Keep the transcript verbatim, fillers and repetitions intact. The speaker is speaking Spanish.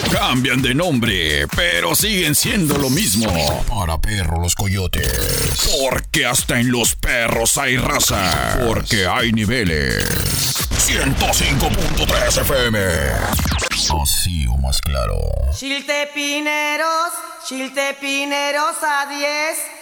Cambian de nombre, pero siguen siendo lo mismo. Para perro los coyotes. Porque hasta en los perros hay raza. Porque hay niveles. ciento cinco punto tres F M. Así o más claro. Chiltepineros, chiltepineros a diez.